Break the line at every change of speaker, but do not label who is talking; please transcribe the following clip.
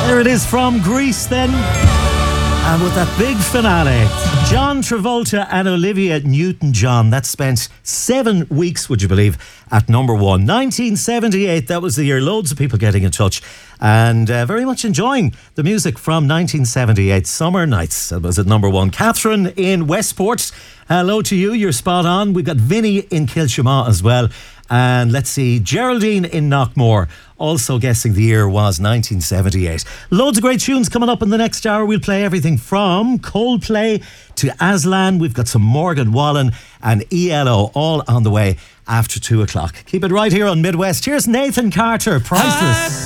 There it is from Greece then. And with that big finale, John Travolta and Olivia Newton-John, that spent 7 weeks, would you believe, at number one. 1978, that was the year. Loads of people getting in touch and very much enjoying the music from 1978. Summer Nights, that was at number one. Catherine in Westport, hello to you, you're spot on. We've got Vinny in Kilshima as well. And let's see, Geraldine in Knockmore, also guessing the year was 1978. Loads of great tunes coming up in the next hour. We'll play everything from Coldplay to Aslan. We've got some Morgan Wallen and ELO all on the way after 2 o'clock. Keep it right here on Midwest. Here's Nathan Carter, Priceless.